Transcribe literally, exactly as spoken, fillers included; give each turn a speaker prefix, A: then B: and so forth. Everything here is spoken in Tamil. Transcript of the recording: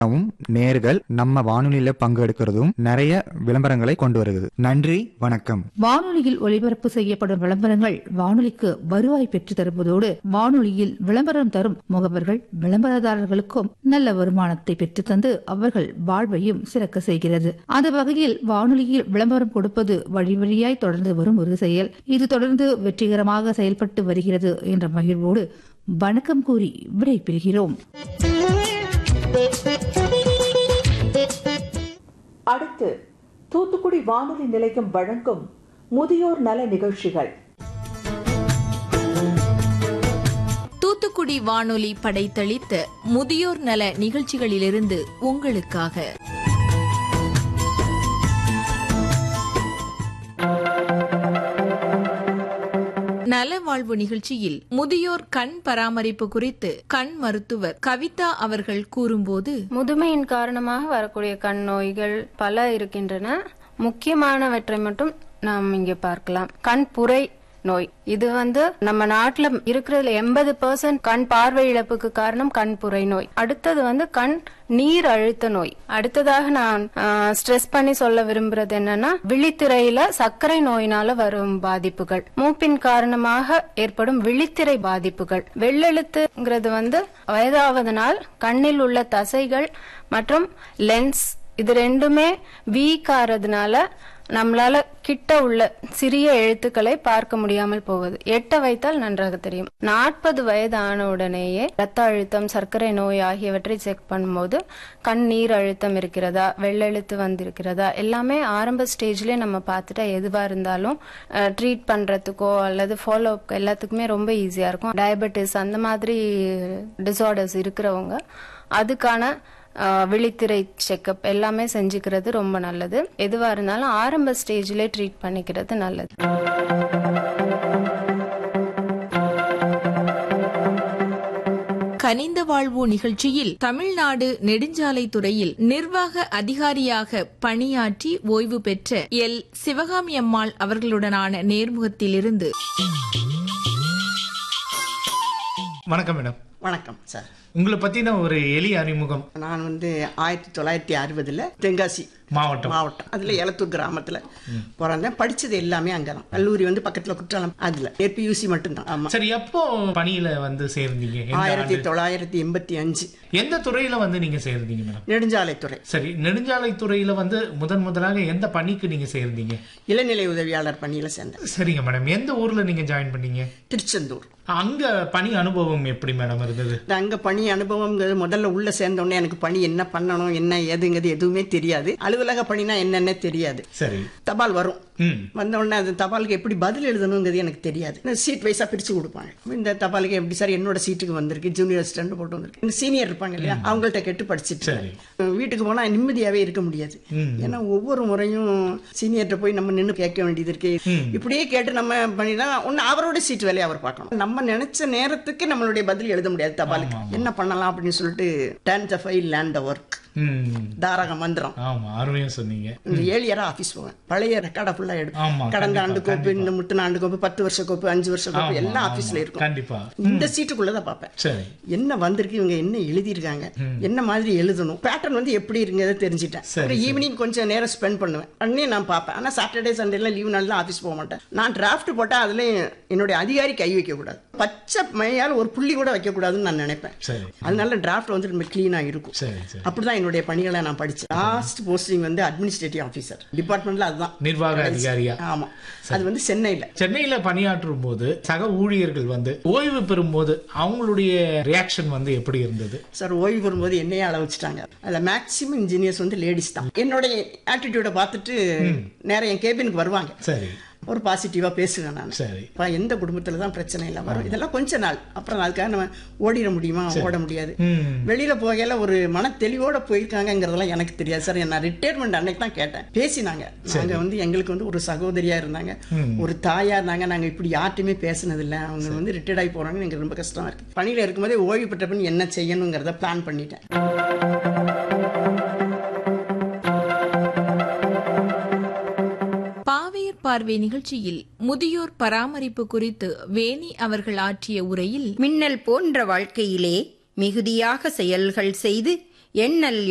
A: நேர்கள் நம்ம வானொலியில பங்கெடுக்கிறதும் நிறைய விளம்பரங்களை கொண்டு வருகிறது. நன்றி, வணக்கம்.
B: வானொலியில் ஒலிபரப்பு செய்யப்படும் விளம்பரங்கள் வானொலிக்கு வருவாய் பெற்று தருவதோடு வானொலியில் விளம்பரம் தரும் முகவர்கள் விளம்பரதாரர்களுக்கும் நல்ல வருமானத்தை பெற்று தந்து அவர்கள் வாழ்வையும் சிறக்க செய்கிறது. அந்த வகையில் வானொலியில் விளம்பரம் கொடுப்பது வழி வழியாய் தொடர்ந்து வரும் ஒரு செயல். இது தொடர்ந்து வெற்றிகரமாக செயல்பட்டு வருகிறது என்ற மகிழ்வோடு வணக்கம் கூறி விடைபெறுகிறோம்.
C: அடுத்து தூத்துக்குடி வானொலி நிலையம் வழங்கும் முதியோர் நல நிகழ்ச்சிகள்.
D: தூத்துக்குடி வானொலி படைத்தளித்த முதியோர் நல நிகழ்ச்சிகளிலிருந்து உங்களுக்காக நல வாழ்வு நிகழ்ச்சியில் முதியோர் கண் பராமரிப்பு குறித்து கண் மருத்துவர் கவிதா அவர்கள் கூறும்போது,
E: முதுமையின் காரணமாக வரக்கூடிய கண் நோய்கள் பல இருக்கின்றன. முக்கியமானவற்றை மட்டும் நாம் இங்கே பார்க்கலாம். கண் புரை நோய், இது வந்து நம்ம நாட்டுல இருக்கிறதுல எண்பது பெர்சென்ட் கண் பார்வை இழப்புக்கு காரணம் கண் புரை நோய். அடுத்தது வந்து கண் நீர் அழுத்த நோய். அடுத்ததாக நான் ஸ்ட்ரெஸ் பண்ணி சொல்ல விரும்புறது என்னன்னா, விழித்திரையில சர்க்கரை நோயினால வரும் பாதிப்புகள், மூப்பின் காரணமாக ஏற்படும் விழித்திரை பாதிப்புகள். வெள்ளெழுத்துங்கிறது வந்து வயதாவதனால் கண்ணில் உள்ள தசைகள் மற்றும் லென்ஸ் இது ரெண்டுமே வீக் ஆறதுனால நம்மளால கிட்ட உள்ள சிறிய எழுத்துக்களை பார்க்க முடியாமல் போவது. எட்ட வைத்தால் நன்றாக தெரியும். நாற்பது வயது ஆன உடனேயே ரத்த அழுத்தம், சர்க்கரை நோய் ஆகியவற்றை செக் பண்ணும்போது கண் நீர் அழுத்தம் இருக்கிறதா, வெள்ளெழுத்து வந்திருக்கிறதா, எல்லாமே ஆரம்ப ஸ்டேஜ்லயே நம்ம பார்த்துட்டா எதுவா இருந்தாலும் ட்ரீட் பண்றதுக்கோ அல்லது ஃபாலோ அப் எல்லாத்துக்குமே ரொம்ப ஈஸியா இருக்கும். டயபெட்டிஸ் அந்த மாதிரி டிசார்டர்ஸ் இருக்கிறவங்க அதுக்கான விழித்திரை செக்அப் எல்லாமே செஞ்சுக்கிறது ரொம்ப நல்லது. எதுவா இருந்தாலும் ஆரம்ப ஸ்டேஜ்ல ட்ரீட் பண்ணிக்கிறது நல்லது.
D: கனிந்த வாழ்வு நிகழ்ச்சியில் தமிழ்நாடு நெடுஞ்சாலைத்துறையில் நிர்வாக அதிகாரியாக பணியாற்றி ஓய்வு பெற்ற எல் சிவகாமி அம்மாள் அவர்களுடனான நேர்முகத்திலிருந்து.
F: வணக்கம் மேடம்.
G: வணக்கம் சார்.
F: உங்களை பத்தின ஒரு எளிய அறிமுகம்.
G: நான் வந்து ஆயிரத்தி தொள்ளாயிரத்தி அறுபதுல தென்காசி
F: மாவட்டம்
G: மாவட்டம் அதுல எலத்தூர் கிராமத்துல பிறந்தேன். படிச்சது எல்லாமே அங்கதான். கல்லூரி வந்து பக்கத்துல குற்றாலம், அதுல ஏபியூசி மட்டும்தான். ஆமா.
F: சரி, எப்போ பணியில வந்து சேர்ந்தீங்க?
G: ஆயிரத்தி தொள்ளாயிரத்தி எண்பத்தி அஞ்சு.
F: எந்த துறையில வந்து நீங்க சேர்ந்தீங்க மேடம்?
G: நெடுஞ்சாலைத்துறை.
F: சரி, நெடுஞ்சாலைத்துறையில வந்து முதன் முதலாக எந்த பணிக்கு நீங்க சேர்ந்தீங்க?
G: இளநிலை உதவியாளர் பணியில சேர்ந்தேன்.
F: சரிங்க மேடம். எந்த ஊர்ல நீங்க ஜாயின் பண்ணீங்க?
G: திருச்செந்தூர்.
F: அங்க பணி அனுபவம் எப்படி மேடம் இருந்தது?
G: அங்க பணி அனுபவம் முதல்ல உள்ள சேர்ந்த உடனே எனக்கு பணி என்ன பண்ணணும் என்ன ஏதுங்கிறது எதுவுமே தெரியாது. அலுவலக பணினா என்னன்னு தெரியாது.
F: சரி.
G: தபால் வரும், வந்த உடனே அது தபாலுக்கு எப்படி பதில் எழுதணுங்கிறது எனக்கு தெரியாது. சீட் வைஸா பிரிச்சு கொடுப்பாங்க. இந்த தபாலுக்கு எப்படி சார் என்னோட சீட்டுக்கு வந்திருக்கு, ஜூனியர் அசிஸ்டன்ட் போட்டு வந்திருக்கு. சீனியர் இருப்பாங்க இல்லையா, அவங்கள்ட்ட கேட்டு படிச்சுட்டு வீட்டுக்கு போனா நிம்மதியாவே இருக்க முடியாது. ஏன்னா ஒவ்வொரு முறையும் சீனியர்கிட்ட போய் நம்ம நின்று கேட்க வேண்டியது இருக்கு. இப்படியே கேட்டு நம்ம பண்ணினா ஒன்னு அவரோட சீட் வேலையை அவர் பார்க்கணும். நம்ம நினைச்ச நேரத்துக்கு நம்மளுடைய பதில் எழுத முடியாது தபாலுக்கு. என்ன பண்ணலாம் அப்படின்னு சொல்லிட்டு turn the file land the work, தாரக மந்திரம். ஏழியரா ஆபீஸ் போவேன். பழைய ரெக்கார்டை ஃபுல்லா எடுப்பேன். கடந்த ஆண்டு கோப்பு, இந்த முத்தின ஆண்டு கோப்பு, பத்து வருஷ கோப்பு, அஞ்சு வருஷ கோப்பு எல்லாம் ஆபீஸ்ல இருக்கும். இந்த சீட்டுக்குள்ளதான் பார்ப்பேன் என்ன வந்திருக்கு, இவங்க என்ன எழுதிருக்காங்க, என்ன மாதிரி எழுதணும், பேட்டர்ன் வந்து எப்படி இருக்குங்கிறத தெரிஞ்சுட்டேன். ஈவினிங் கொஞ்சம் நேரம் ஸ்பெண்ட் பண்ணுவேன். பண்ணி நான் பார்ப்பேன். ஆனா சாட்டர்டே சண்டேல லீவ் நாள்ல ஆபீஸ் போக மாட்டேன். நான் டிராஃப்ட் போட்டா அதுல என்னுடைய அதிகாரி கை வைக்க கூடாது. பச்சை மையால் ஒரு புள்ளி கூட வைக்க கூடாதுன்னு நான் நினைப்பேன். அதனால டிராஃப்ட் வந்து ரொம்ப கிளீனா இருக்கும். அப்படிதான் என்னுடைய பணிகளை நான் படிச்சேன். லாஸ்ட் போஸ்டிங் வந்து அட்மினிஸ்ட்ரேட்டிவ் ஆபீசர் டிபார்ட்மெண்ட்ல, அதுதான்
F: நிர்வாக அதிகாரியா.
G: ஆமா, அது வந்து சென்னையில.
F: சென்னையில பணியாற்றும் போது சக ஊழியர்கள் வந்து ஓய்வு பெறும் போது அவங்களுடைய ரியாக்ஷன் வந்து எப்படி இருந்தது? சார்,
G: ஓய்வு பெறும்போது என்னையே அள வச்சுட்டாங்க. அதுல மேக்சிமம் இன்ஜினியர்ஸ் வந்து லேடிஸ் தான். என்னுடைய ஆட்டிடியூட பார்த்துட்டு நேரம் என் கேபினுக்கு வருவாங்க.
F: சரி,
G: ஒரு பாசிட்டிவா பேசுவேன் நான். சரி, எந்த குடும்பத்துல தான் பிரச்சனை இல்லை வரும். இதெல்லாம் கொஞ்ச நாள் அப்புறம் அதுக்காக நம்ம ஓடிட முடியுமா? ஓட முடியாது. வெளியில போகையில ஒரு மன தெளிவோட போயிருக்காங்கிறதெல்லாம் எனக்கு தெரியாது சார். நான் ரிட்டையர்மெண்ட் அன்னைக்கு தான் கேட்டேன். பேசினாங்க. நாங்க வந்து எங்களுக்கு வந்து ஒரு சகோதரியா இருந்தாங்க, ஒரு தாயா இருந்தாங்க. நாங்க இப்படி யார்ட்டுமே பேசினது இல்லை. அவங்க வந்து ரிட்டையர்ட் ஆகி போறாங்க. எனக்கு ரொம்ப கஷ்டமா இருக்கு. பணியில இருக்கும்போதே ஓய்வு பெற்ற பின் என்ன செய்யணுங்கிறத பிளான் பண்ணிட்டேன்.
D: பார்வை நிகழ்ச்சியில் முதியோர் பராமரிப்பு குறித்து வேணி அவர்கள் ஆற்றிய உரையில்,
H: மின்னல் போன்ற வாழ்க்கையிலே மிகுதியாக செயல்கள் செய்து எண்ணல்